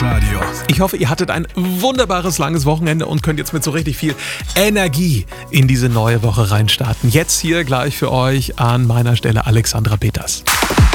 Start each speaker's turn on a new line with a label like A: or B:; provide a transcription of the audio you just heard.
A: Live-Radio.
B: Ich hoffe, ihr hattet ein wunderbares, langes Wochenende und könnt jetzt mit so richtig viel Energie in diese neue Woche reinstarten. Jetzt hier gleich für euch an meiner Stelle Alexandra Peters.